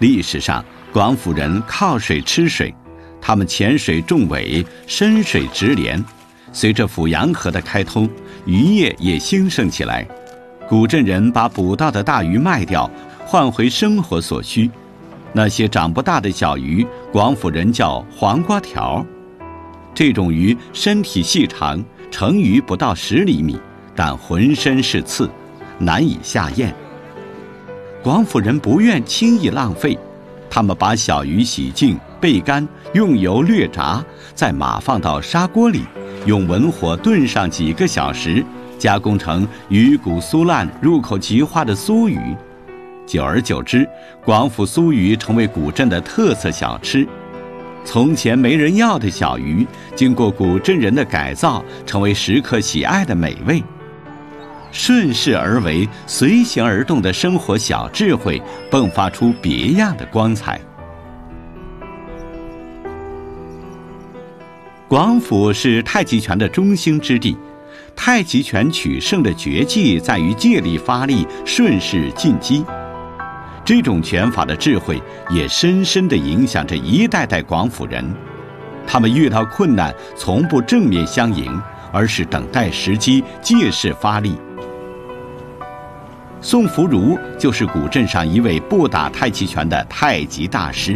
历史上，广府人靠水吃水，他们浅水重尾，深水直连。随着阜阳河的开通，渔业也兴盛起来。古镇人把捕到的大鱼卖掉，换回生活所需。那些长不大的小鱼，广府人叫黄瓜条。这种鱼身体细长，成鱼不到10厘米，但浑身是刺，难以下咽。广府人不愿轻易浪费，他们把小鱼洗净、焙干，用油略炸，再码放到砂锅里，用文火炖上几个小时，加工成鱼骨酥烂、入口即化的酥鱼。久而久之，广府酥鱼成为古镇的特色小吃。从前没人要的小鱼，经过古镇人的改造，成为食客喜爱的美味。顺势而为、随形而动的生活小智慧，迸发出别样的光彩。广府是太极拳的中兴之地，太极拳取胜的绝技在于借力发力，顺势进击。这种拳法的智慧也深深地影响着一代代广府人，他们遇到困难从不正面相迎，而是等待时机，借势发力。宋福儒就是古镇上一位不打太极拳的太极大师。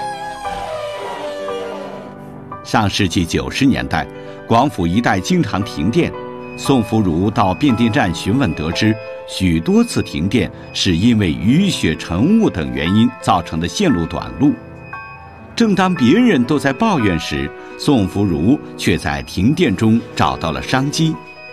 上世纪90年代，广府一带经常停电，宋福儒到变电站询问，得知许多次停电是因为雨雪晨雾等原因造成的线路短路。正当别人都在抱怨时，宋福儒却在停电中找到了商机。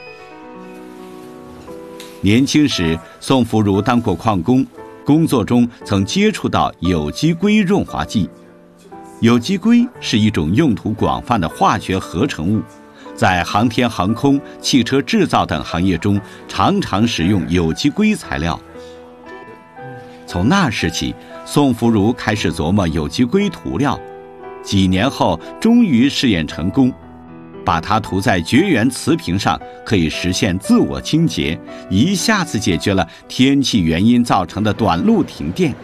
年轻时，宋福儒当过矿工，工作中曾接触到有机硅润滑剂。有机硅是一种用途广泛的化学合成物，在航天航空、汽车制造等行业中常常使用有机硅材料。从那时起，宋福儒开始琢磨有机硅涂料，几年后终于试验成功。把它涂在绝缘瓷瓶上，可以实现自我清洁，一下子解决了天气原因造成的短路停电。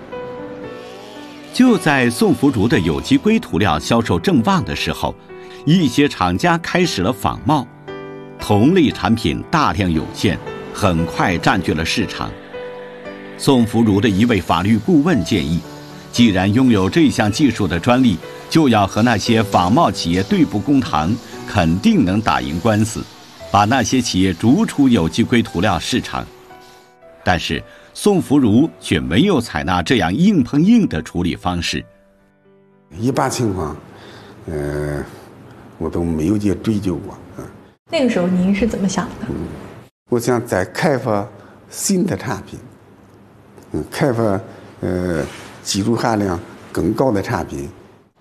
就在宋福儒的有机硅涂料销售正旺的时候，一些厂家开始了仿冒，同类产品大量涌现，很快占据了市场。宋福儒的一位法律顾问建议，既然拥有这项技术的专利，就要和那些仿冒企业对簿公堂，肯定能打赢官司，把那些企业逐出有机硅涂料市场。但是宋福儒却没有采纳这样硬碰硬的处理方式。 一般情况，我都没有去追究过。 那个时候您是怎么想的？ 我想再开发新的产品，开发技术含量更高的产品。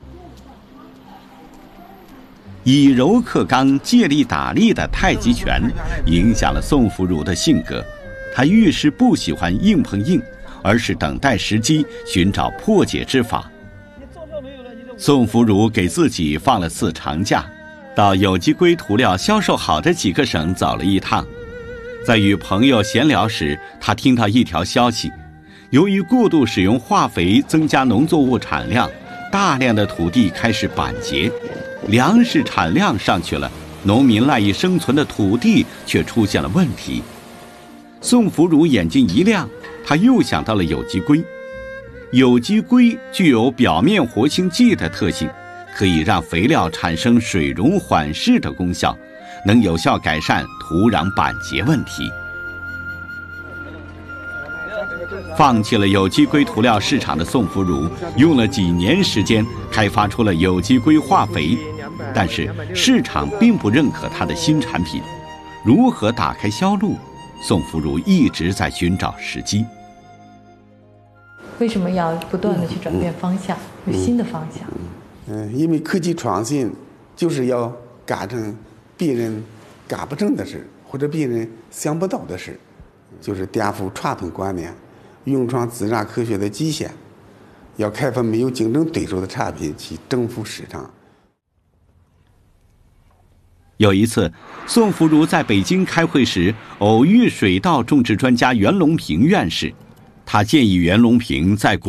以柔克刚、借力打力的太极拳影响了宋福儒的性格，他遇事不喜欢硬碰硬，而是等待时机，寻找破解之法。宋福儒给自己放了次长假，到有机硅涂料销售好的几个省走了一趟。在与朋友闲聊时，他听到一条消息，由于过度使用化肥增加农作物产量，大量的土地开始板结，粮食产量上去了，农民赖以生存的土地却出现了问题。宋福儒眼睛一亮，他又想到了有机硅。有机硅具有表面活性剂的特性，可以让肥料产生水溶缓释的功效，能有效改善土壤板结问题。放弃了有机硅涂料市场的宋福儒，用了几年时间开发出了有机硅化肥，但是市场并不认可他的新产品。如何打开销路？宋福儒一直在寻找时机。 为什么要不断地去转变方向，有新的方向？ 因为科技创新就是要干成别人干不成的事，或者别人想不到的事，就是颠覆传统观念，勇闯自然科学的极限，要开发没有竞争对手的产品去征服市场。 有一次，宋福儒在北京开会时，偶遇水稻种植专家袁隆平院士，他建议袁隆平在